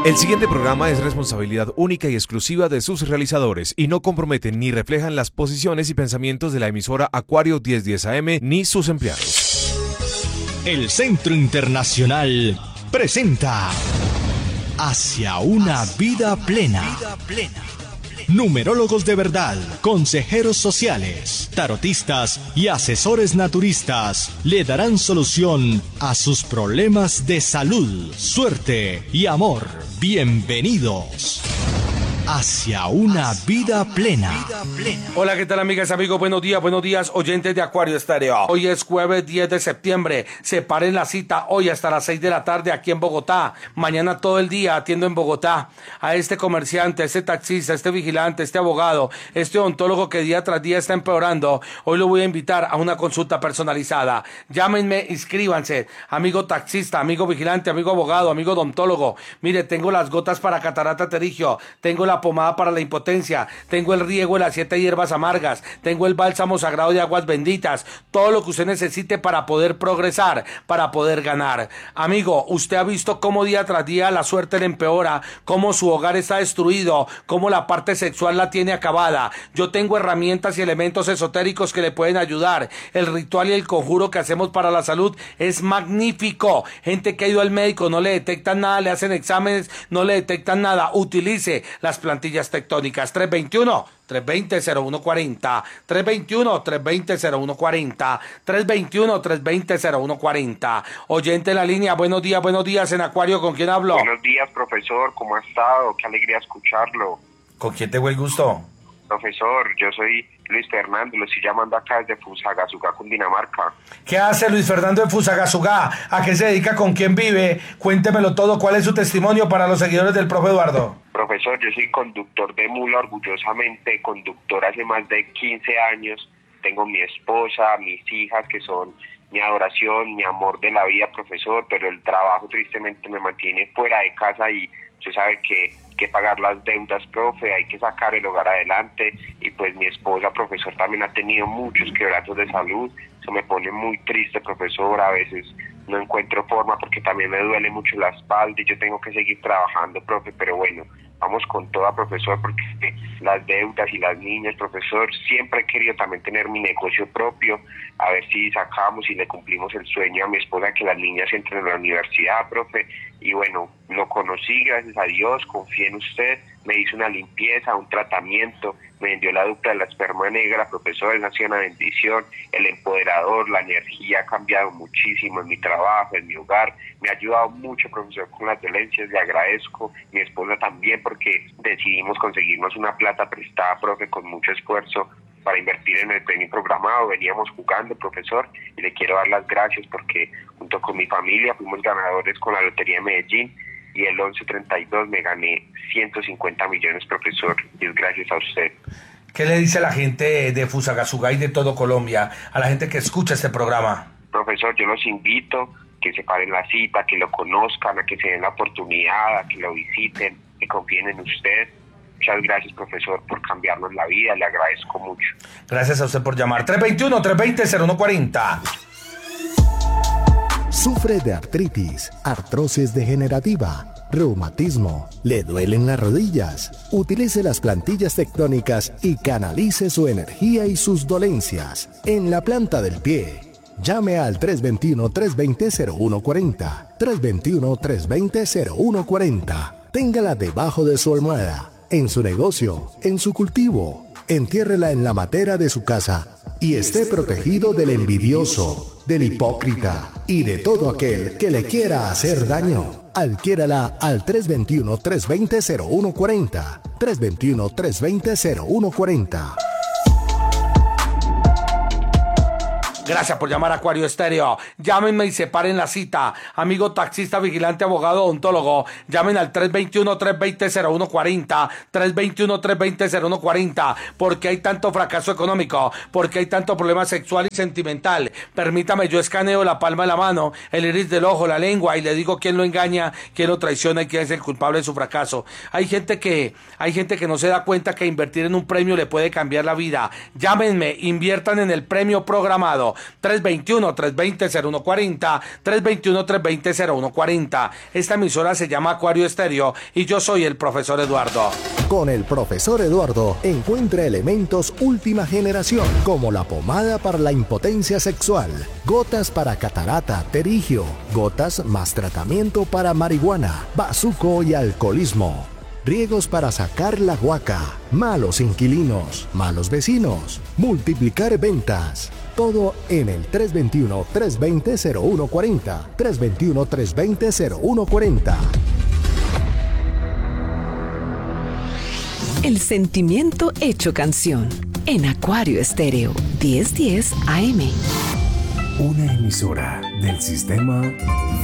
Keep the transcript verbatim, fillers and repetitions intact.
El siguiente programa es responsabilidad única y exclusiva de sus realizadores y no comprometen ni reflejan las posiciones y pensamientos de la emisora Acuario mil diez A M ni sus empleados. El Centro Internacional presenta Hacia una vida plena. Numerólogos de verdad, consejeros sociales, tarotistas y asesores naturistas le darán solución a sus problemas de salud, suerte y amor. Bienvenidos hacia una vida plena. Hola, ¿qué tal, amigas, amigos? Buenos días, buenos días, oyentes de Acuario Estéreo. Hoy es jueves diez de septiembre. Separen la cita hoy hasta las seis de la tarde aquí en Bogotá. Mañana todo el día atiendo en Bogotá a este comerciante, a este taxista, a este vigilante, a este abogado, este odontólogo que día tras día está empeorando. Hoy lo voy a invitar a una consulta personalizada. Llámenme, inscríbanse. Amigo taxista, amigo vigilante, amigo abogado, amigo odontólogo. Mire, tengo las gotas para catarata pterigio, tengo la pomada para la impotencia, tengo el riego de las siete hierbas amargas, tengo el bálsamo sagrado de aguas benditas, todo lo que usted necesite para poder progresar, para poder ganar. Amigo, usted ha visto cómo día tras día la suerte le empeora, cómo su hogar está destruido, cómo la parte sexual la tiene acabada. Yo tengo herramientas y elementos esotéricos que le pueden ayudar. El ritual y el conjuro que hacemos para la salud es magnífico. Gente que ha ido al médico, no le detectan nada, le hacen exámenes, no le detectan nada. Utilice las plantillas tectónicas. Tres veintiuno, tres veinte, cero uno cuarenta, tres veintiuno, tres veinte, cero uno cuarenta, tres veintiuno, tres veinte, cero uno cuarenta. Oyente en la línea, buenos días, buenos días en Acuario, ¿con quién hablo? Buenos días, profesor, ¿cómo ha estado? Qué alegría escucharlo. ¿Con quién tengo el gusto? Profesor, yo soy Luis Fernando, lo estoy llamando acá desde Fusagasugá, Cundinamarca. ¿Qué hace Luis Fernando de Fusagasugá? ¿A qué se dedica? ¿Con quién vive? Cuéntemelo todo. ¿Cuál es su testimonio para los seguidores del profe Eduardo? Profesor, yo soy conductor de mula, orgullosamente conductor hace más de quince años. Tengo mi esposa, mis hijas, que son mi adoración, mi amor de la vida, profesor, pero el trabajo tristemente me mantiene fuera de casa y usted sabe que que pagar las deudas, profe, hay que sacar el hogar adelante y pues mi esposa, profesor, también ha tenido muchos quebrantos de salud. Eso me pone muy triste, profesor, a veces no encuentro forma porque también me duele mucho la espalda y yo tengo que seguir trabajando, profe, pero bueno, vamos con toda, profesor, porque las deudas y las niñas, profesor, siempre he querido también tener mi negocio propio, a ver si sacamos y le cumplimos el sueño a mi esposa que las niñas entren a la universidad, profe, y bueno, lo conocí, gracias a Dios, confié en usted, me hizo una limpieza, un tratamiento, me vendió la dupla de la esperma negra, profesor, esa ha sido una bendición, el empoderador, la energía ha cambiado muchísimo en mi trabajo, en mi hogar, me ha ayudado mucho, profesor, con las dolencias, le agradezco, mi esposa también, porque decidimos conseguirnos una plata prestada, profe, con mucho esfuerzo, para invertir en el premio programado, veníamos jugando, profesor, y le quiero dar las gracias porque junto con mi familia fuimos ganadores con la Lotería de Medellín y el once treinta y dos me gané ciento cincuenta millones, profesor, y es gracias a usted. ¿Qué le dice a la gente de Fusagasugá y de todo Colombia, a la gente que escucha este programa? Profesor, yo los invito que se paren la cita, que lo conozcan, a que se den la oportunidad, a que lo visiten, que confíen en usted. Muchas gracias, profesor, por cambiarnos la vida, le agradezco mucho. Gracias a usted por llamar. tres veintiuno, tres veinte, cero uno cuarenta. Sufre de artritis, artrosis degenerativa, reumatismo, le duelen las rodillas. Utilice las plantillas tectónicas y canalice su energía y sus dolencias en la planta del pie. Llame al tres veintiuno, tres veinte, cero uno cuarenta, tres veintiuno, tres veinte, cero uno cuarenta. Téngala debajo de su almohada, en su negocio, en su cultivo. Entiérrela en la matera de su casa y esté protegido del envidioso, del hipócrita y de todo aquel que le quiera hacer daño. Adquiérala al tres veintiuno, tres veinte, cero uno cuarenta, tres veintiuno, tres veinte, cero uno cuarenta. Gracias por llamar a Acuario Estéreo. Llámenme y separen la cita. Amigo taxista, vigilante, abogado, odontólogo. Llamen al tres veintiuno, tres veinte, cero uno cuarenta. tres veintiuno, tres veinte, cero uno cuarenta. ¿Por qué hay tanto fracaso económico? ¿Por qué hay tanto problema sexual y sentimental? Permítame, yo escaneo la palma de la mano, el iris del ojo, la lengua y le digo quién lo engaña, quién lo traiciona y quién es el culpable de su fracaso. Hay gente que, hay gente que no se da cuenta que invertir en un premio le puede cambiar la vida. Llámenme, inviertan en el premio programado. Estéreo, tres dos uno, tres dos cero, cero uno cuatro cero, tres dos uno, tres dos cero, cero uno cuatro cero. Esta emisora se llama Acuario Estéreo y yo soy el profesor Eduardo. Con el profesor Eduardo encuentra elementos última generación, como la pomada para la impotencia sexual, gotas para catarata, terigio, gotas más tratamiento para marihuana, bazuco y alcoholismo, riegos para sacar la guaca, malos inquilinos, malos vecinos, multiplicar ventas. Todo en el tres dos uno, tres dos cero, cero uno cuatro cero, tres dos uno, tres dos cero, cero uno cuatro cero. El sentimiento hecho canción en Acuario Estéreo diez diez A M. Una emisora del sistema